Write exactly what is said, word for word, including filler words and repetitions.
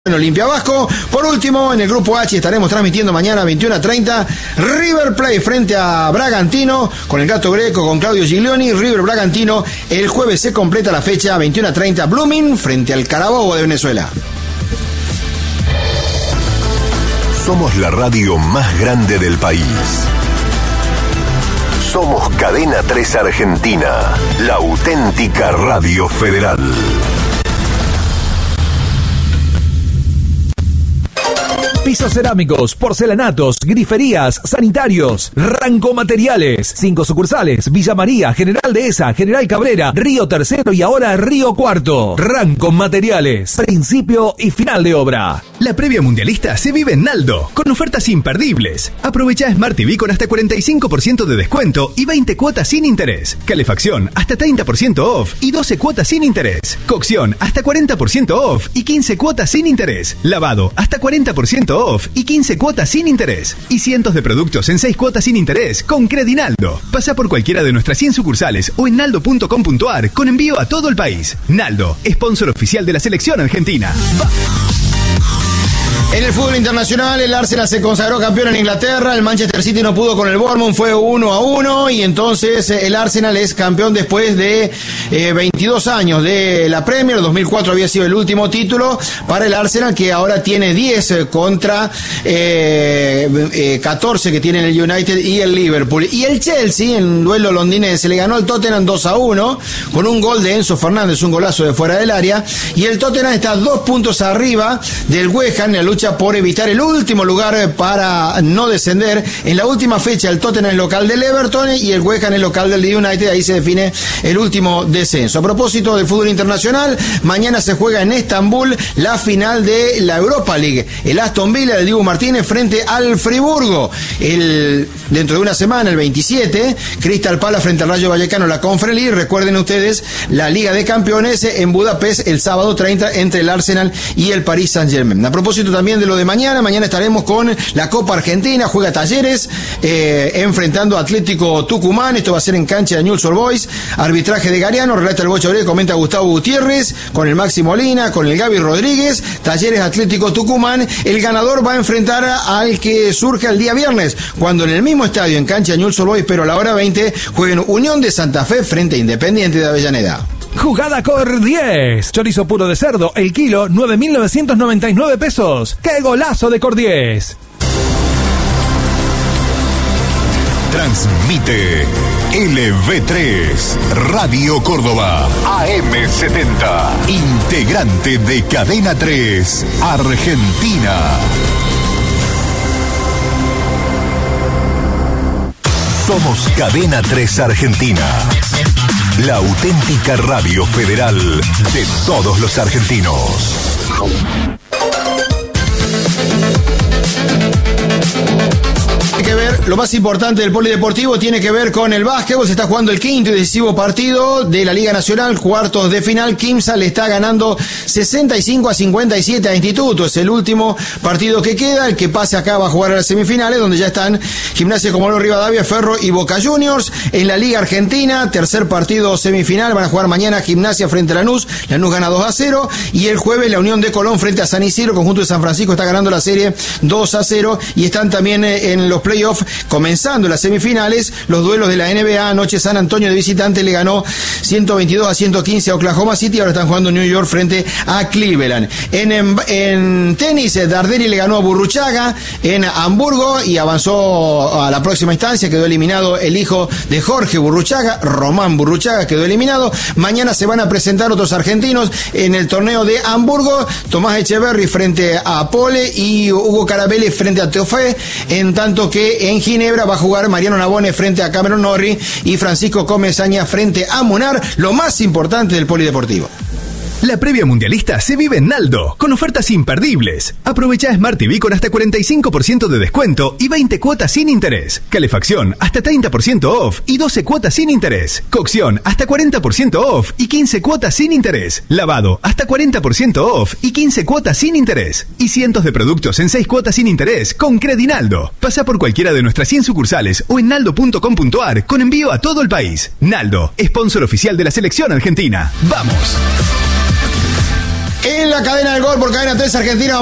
en Olimpia Vasco. Por último, en el grupo H estaremos transmitiendo mañana a veintiuna treinta River Plate frente a Bragantino con el Gato Greco, con Claudio Giglioni. River Bragantino, el jueves se completa la fecha, veintiuna treinta Blooming frente al Carabobo de Venezuela. Somos la radio más grande del país. Somos Cadena tres Argentina, la auténtica radio federal. Pisos cerámicos, porcelanatos, griferías, sanitarios, Ranco Materiales. Cinco sucursales: Villa María, General Dehesa, General Cabrera, Río Tercero y ahora Río Cuarto. Ranco Materiales, principio y final de obra. La previa mundialista se vive en Naldo, con ofertas imperdibles. Aprovecha Smart T V con hasta cuarenta y cinco por ciento de descuento y veinte cuotas sin interés. Calefacción hasta treinta por ciento off y doce cuotas sin interés. Cocción hasta cuarenta por ciento off y quince cuotas sin interés. Lavado hasta cuarenta por ciento off y quince cuotas sin interés. Y cientos de productos en seis cuotas sin interés con Credinaldo. Pasa por cualquiera de nuestras cien sucursales o en naldo punto com punto a r con envío a todo el país. Naldo, sponsor oficial de la selección argentina. ¡Va! En el fútbol internacional, el Arsenal se consagró campeón en Inglaterra, el Manchester City no pudo con el Bournemouth, fue uno a uno, y entonces el Arsenal es campeón después de eh, veintidós años de la Premier. dos mil cuatro había sido el último título para el Arsenal, que ahora tiene diez contra eh, eh, catorce que tienen el United y el Liverpool. Y el Chelsea, en duelo londinense, le ganó al Tottenham dos a uno con un gol de Enzo Fernández, un golazo de fuera del área, y el Tottenham está dos puntos arriba del West Ham en la lucha por evitar el último lugar para no descender. En la última fecha el Tottenham es local del Everton y el West Ham es local del United, ahí se define el último descenso. A propósito del fútbol internacional, mañana se juega en Estambul la final de la Europa League, el Aston Villa del Dibu Martínez frente al Friburgo. El, dentro de una semana, el veintisiete, Crystal Palace frente al Rayo Vallecano, la Conference League. Recuerden ustedes la Liga de Campeones en Budapest el sábado treinta entre el Arsenal y el Paris Saint-Germain. A propósito también de lo de mañana, mañana estaremos con la Copa Argentina, juega Talleres eh, enfrentando a Atlético Tucumán. Esto va a ser en cancha de Newell's Old Boys. Arbitraje de Gariano, relata el Bocha Obrero, comenta Gustavo Gutiérrez, con el Maxi Molina, con el Gaby Rodríguez. Talleres Atlético Tucumán. El ganador va a enfrentar al que surge el día viernes, cuando en el mismo estadio, en cancha de Newell's Old Boys, pero a la hora veinte, jueguen Unión de Santa Fe frente a Independiente de Avellaneda. Jugada Cor diez. Chorizo puro de cerdo, el kilo, nueve mil novecientos noventa y nueve pesos. ¡Qué golazo de Cor diez! Transmite L V tres, Radio Córdoba, A M setenta, integrante de Cadena tres, Argentina. Somos Cadena tres Argentina, la auténtica radio federal de todos los argentinos. Que ver, lo más importante del polideportivo tiene que ver con el básquetbol. Se está jugando el quinto y decisivo partido de la Liga Nacional, cuartos de final. Quimsa le está ganando sesenta y cinco a cincuenta y siete a Instituto. Es el último partido que queda. El que pase acá va a jugar a las semifinales, donde ya están Gimnasia Comodoro Rivadavia, Ferro y Boca Juniors. En la Liga Argentina, tercer partido semifinal, van a jugar mañana Gimnasia frente a Lanús. Lanús gana dos a cero, y el jueves la Unión de Colón frente a San Isidro. Conjunto de San Francisco está ganando la serie dos a cero, y están también en los playoff, comenzando las semifinales, los duelos de la N B A. Anoche San Antonio de visitante le ganó ciento veintidós a ciento quince a Oklahoma City. Ahora están jugando New York frente a Cleveland. En, en, en tenis, Darderi le ganó a Burruchaga en Hamburgo y avanzó a la próxima instancia. Quedó eliminado el hijo de Jorge Burruchaga, Román Burruchaga, quedó eliminado. Mañana se van a presentar otros argentinos en el torneo de Hamburgo: Tomás Echeverry frente a Pole y Hugo Carabelli frente a Teofé, en tanto que en Ginebra va a jugar Mariano Nabone frente a Cameron Norrie y Francisco Comesaña frente a Munar. Lo más importante del polideportivo. La previa mundialista se vive en Naldo, con ofertas imperdibles. Aprovecha Smart T V con hasta cuarenta y cinco por ciento de descuento y veinte cuotas sin interés. Calefacción hasta treinta por ciento off y doce cuotas sin interés. Cocción hasta cuarenta por ciento off y quince cuotas sin interés. Lavado hasta cuarenta por ciento off y quince cuotas sin interés. Y cientos de productos en seis cuotas sin interés con Credinaldo. Pasa por cualquiera de nuestras cien sucursales o en naldo punto com punto a r con envío a todo el país. Naldo, sponsor oficial de la selección argentina. ¡Vamos! En la cadena del gol por Cadena tres Argentina.